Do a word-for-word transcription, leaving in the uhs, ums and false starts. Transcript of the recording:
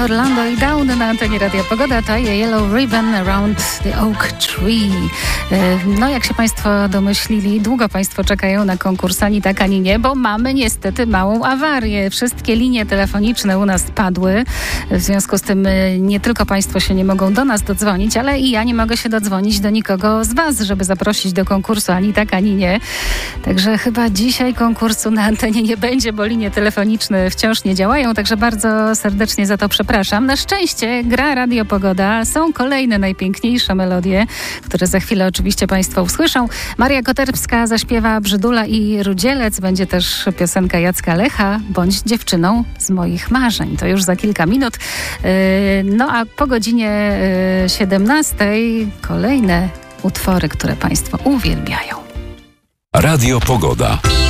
Orlando i Down na antenie Radia Pogoda. To Yellow Ribbon Around the Oak Tree. No jak się Państwo domyślili, długo Państwo czekają na konkurs Ani tak, ani nie, bo mamy niestety małą awarię. Wszystkie linie telefoniczne u nas padły. W związku z tym nie tylko Państwo się nie mogą do nas dodzwonić, ale i ja nie mogę się dodzwonić do nikogo z Was, żeby zaprosić do konkursu Ani tak, ani nie. Także chyba dzisiaj konkursu na antenie nie będzie, bo linie telefoniczne wciąż nie działają, także bardzo serdecznie za to przepraszam. Na szczęście gra Radio Pogoda. Są kolejne najpiękniejsze melodie, które za chwilę oczywiście Państwo usłyszą. Maria Koterbska zaśpiewa Brzydula i Rudzielec. Będzie też piosenka Jacka Lecha, Bądź dziewczyną z moich marzeń. To już za kilka minut. No a po godzinie siedemnastej kolejne utwory, które Państwo uwielbiają. Radio Pogoda.